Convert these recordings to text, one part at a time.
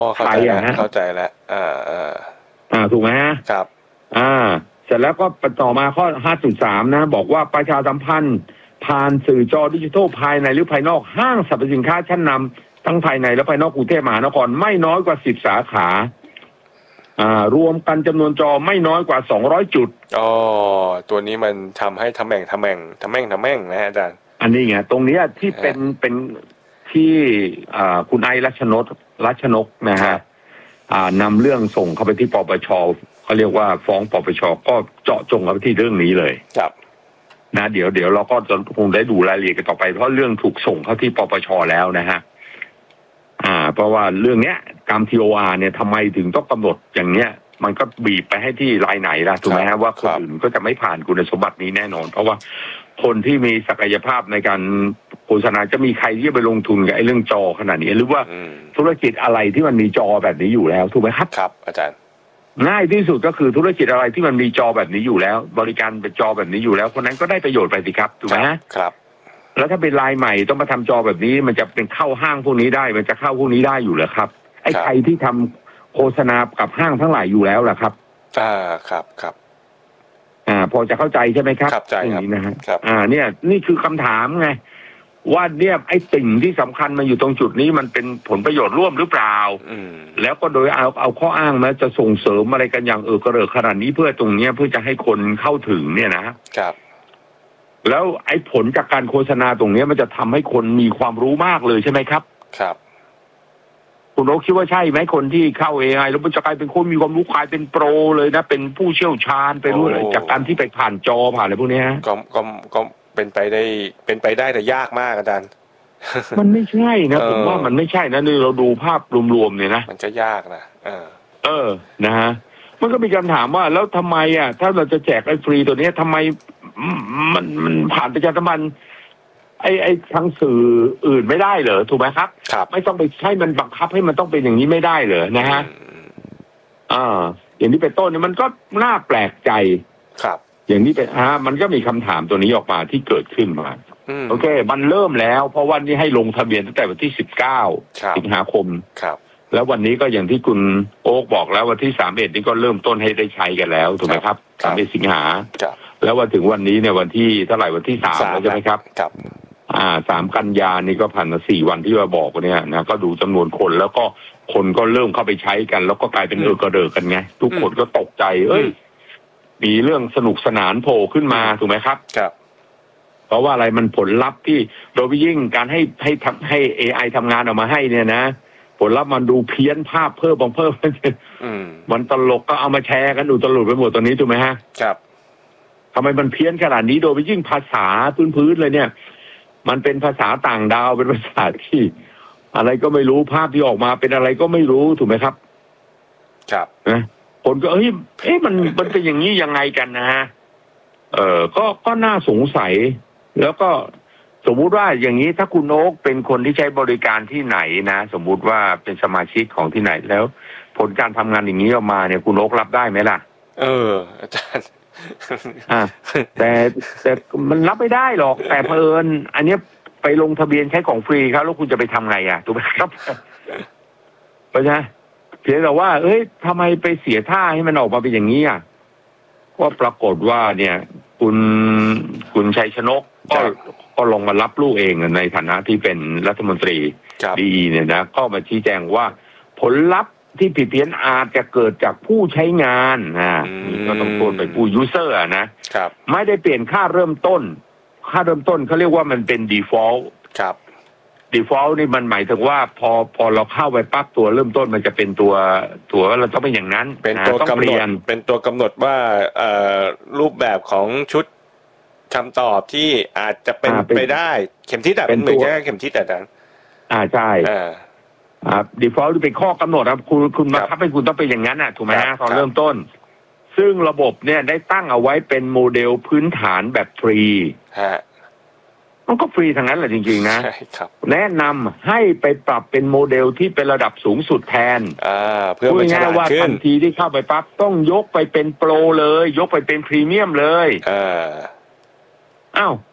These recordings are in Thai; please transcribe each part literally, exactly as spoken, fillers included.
ใครอ่ะฮะเข้าใจแล้วอ่าอ่าอ่าถูกไหมฮะครับอ่าเสร็จแล้วก็ต่อมาข้อ ห้าจุดสาม นะบอกว่าประชาสัมพันธ์ผ่านสื่อจอดิจิทัลภายในหรือภายนอกห้างสรรพสินค้าชั้นนำทั้งภายในและภายนอกกรุงเทพมหานครไม่น้อยกว่าสิบสาขาอ่ารวมกันจำนวนจอไม่น้อยกว่าสองร้อยจุดอ๋อตัวนี้มันทำให้ทำแม่งทำแม่งทำแม่งทำแม่งนะอาจารย์อันนี้ไงตรงนี้ที่เป็นเป็นที่อ่าคุณไอรัชนกรัชนกนะฮะอ่านำเรื่องส่งเข้าไปที่ปปชเขาเรียกว่าฟ้องปปชก็เจาะจงเข้าไปที่เรื่องนี้เลยครับนะเดี๋ยวเดี๋ยวเราก็จะคงได้ดูรายละเอียดกันต่อไปเพราะเรื่องถูกส่งเข้าที่ปปชแล้วนะฮะอ่าเพราะว่าเรื่องเนี้ยกรรม ที โอ อาร์ เนี่ยทำไมถึงต้องกำหนดอย่างเนี้ยมันก็บีบไปให้ที่รายไหนล่ะถูกไหมฮะว่าคนอื่นก็จะไม่ผ่านคุณสมบัตินี้แน่นอนเพราะว่าคนที่มีศักยภาพในการโฆษณาจะมีใครที่จะไปลงทุนกับไอ้เรื่องจอขนาดนี้หรือว่าธุรกิจอะไรที่มันมีจอแบบนี้อยู่แล้วถูกไหมครับครับอาจารย์ง่ายที่สุดก็คือธุรกิจอะไรที่มันมีจอแบบนี้อยู่แล้วบริการเป็นจอแบบนี้อยู่แล้วคนนั้นก็ได้ประโยชน์ไปสิครับถูกไหมครับแล้วถ้าเป็นรายใหม่ต้องมาทำจอแบบนี้มันจะเป็นเข้าห้างพวกนี้ได้มันจะเข้าพวกนี้ได้อยู่เหรอครับไอ้ใครที่ทำโฆษณากับห้างทั้งหลายอยู่แล้วล่ะครับอ่าครับครับอ่าพอจะเข้าใจใช่ไหมครับครับใจครับนะฮะอ่าเนี่ยนี่คือคำถามไงว่าเนี่ยไอ้ติ่งที่สำคัญมันอยู่ตรงจุดนี้มันเป็นผลประโยชน์ร่วมหรือเปล่าแล้วก็โดยเอาเอาข้ออ้างมาจะส่งเสริมอะไรกันอย่างเออกระเริกขนาดนี้เพื่อตรงเนี้ยเพื่อจะให้คนเข้าถึงเนี่ยนะครับแล้วไอ้ผลจากการโฆษณาตรงเนี้ยมันจะทำให้คนมีความรู้มากเลยใช่ไหมครับครับคุณโอ๊คคิดว่าใช่ไหมคนที่เข้า เอ ไอ แล้วมันจะกลายเป็นคนมีความรู้กลายเป็นโปรเลยนะเป็นผู้เชี่ยวชาญไปรู้เลยจากการที่ไปผ่านจอผ่านอะไรพวกนี้ก็ก็ก็เป็นไปได้เป็นไปได้แต่ยากมากอาจารย์มันไม่ใช่นะผมว่ามันไม่ใช่นะนี่เราดูภาพรวมๆเนี่ยนะมันจะยากนะเออเออนะฮะมันก็มีคำถามว่าแล้วทำไมอ่ะถ้าเราจะแจกไอ้ฟรีตัวนี้ทำไมมันมันผ่านประชาสัมพันธ์ไอ้ไอ้ทางสื่ออื่นไม่ได้เหรอถูกไหมครับครับไม่ต้องไปใช้มันบังคับให้มันต้องเป็นอย่างนี้ไม่ได้เหรอนะฮะอ่าอย่างนี้เป็นต้นเนี่ยมันก็น่าแปลกใจครับอย่างนี้เป็นอ่ามันก็มีคำถามตัวนี้ออกมาที่เกิดขึ้นมาโอเคมันเริ่มแล้วเพราะวันนี้ให้ลงทะเบียนตั้งแต่วันที่สิบเก้าสิงหาคมครับแล้ววันนี้ก็อย่างที่คุณโอ๊คบอกแล้ววันที่สามเอ็ดนี้ก็เริ่มต้นให้ได้ใช้กันแล้วถูกไหมครับสามเอ็ดสิงหาแล้ววันถึงวันนี้เนี่ยวันที่เท่าไหร่วันที่สามแล้วใช่ไหมครับครับอ่าสามกันยานี่ก็ผ่านมาสี่วันที่เราบอกเนี่ยนะก็ดูจำนวนคนแล้วก็คนก็เริ่มเข้าไปใช้กันแล้วก็กลายเป็นเออกระเดิกกันไงทุกคนก็ตกใจเอ้ยมีเรื่องสนุกสนานโผล่ขึ้นมาถูกไหมครับครับเพราะว่าอะไรมันผลลัพธ์ที่โดยยิ่งการให้ให้ทำให้ เอ ไอ ทำงานออกมาให้เนี่ยนะผลลัพธ์มันดูเพี้ยนภาพเพิ่มบางเพิ่มมันตลกก็เอามาแชร์กันดูตลกไปหมดตอนนี้ถูกไหมฮะครับทำไมมันเพี้ยนขนาดนี้โดยยิ่งภาษาพื้นๆเลยเนี่ยมันเป็นภาษาต่างดาวเป็นภาษาที่อะไรก็ไม่รู้ภาพที่ออกมาเป็นอะไรก็ไม่รู้ถูกไหมครับครับนะคนก็เฮ้ยเอ๊ะมันมันเป็นอย่างนี้ยังไงกันนะฮะเออก็ก็น่าสงสัยแล้วก็สมมุติว่าอย่างนี้ถ้าคุณโอ๊คเป็นคนที่ใช้บริการที่ไหนนะสมมุติว่าเป็นสมาชิกของที่ไหนแล้วผลการทำงานอย่างนี้ออกมาเนี่ยคุณโอ๊ครับได้ไหมล่ะเอออาจารย์อ่าแต่แต่มันรับไม่ได้หรอกแต่เผอิญอันนี้ไปลงทะเบียนใช้ของฟรีครับแล้วคุณจะไปทำไงอ่ะถูกไหมครับเพราะฉะนั้นเพียงแต่ว่าเอ้ยทำไมไปเสียท่าให้มันออกมาเป็นอย่างนี้อ่ะก็ปรากฏว่าเนี่ยคุณคุณชัยชนกก็ก็ลงมารับลูกเองในฐานะที่เป็นรัฐมนตรีดีเนี่ยนะก็มาชี้แจงว่าผลลัพธ์ที่ผิดเพี้ยนอาจจะเกิดจากผู้ใช้งานนะก็ต้องโทษไปผู้ยูเซอร์นะไม่ได้เปลี่ยนค่าเริ่มต้นค่าเริ่มต้นเขาเรียกว่ามันเป็น default ครับ default นี่มันหมายถึงว่าพอพอเราเข้าไปปั๊บตัวเริ่มต้นมันจะเป็นตัวตัวว่าเราต้องเป็นอย่างนั้นเป็นตัวกำหนดเป็นตัวกำหนดว่าเอ่อรูปแบบของชุดคำตอบที่อาจจะเป็นไปได้เข็มทิศเป็นเหมือนแค่เข็มทิศแต่นั้นอ่าใช่อ่า default เป็นข้อกำหนดครับคุณคุณบังคับให้คุณต้องเป็นอย่างนั้นน่ะถูกไหมฮะตอนเริ่มต้นซึ่งระบบเนี่ยได้ตั้งเอาไว้เป็นโมเดลพื้นฐานแบบฟรีฮะมันก็ฟรีทั้งนั้นแหละจริงๆนะใช่ครับแนะนำให้ไปปรับเป็นโมเดลที่เป็นระดับสูงสุดแทนอ่าเพื่อมันฉลาดขึ้นทันทีที่เข้าไปปั๊บต้องยกไปเป็นโปรเลยยกไปเป็นพรีเมียมเลยอ่าอ้าว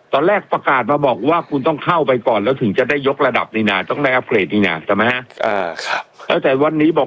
ตอนแรกประกาศมาบอกว่าคุณต้องเข้าไปก่อนแล้วถึงจะได้ยกระดับนี่นาต้องได้อัปเกรดนี่นาใช่ไหมฮะอ่าครับแล้วแต่วันนี้บอก